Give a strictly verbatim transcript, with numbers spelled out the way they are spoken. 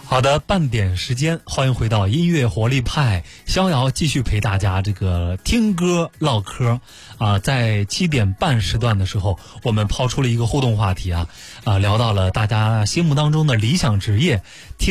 好的，半点时间，欢迎回到音乐活力派，逍遥继续陪大家这个听歌唠嗑啊、呃。在七点半时段的时候，我们抛出了一个互动话题啊啊、呃，聊到了大家心目当中的理想职业。听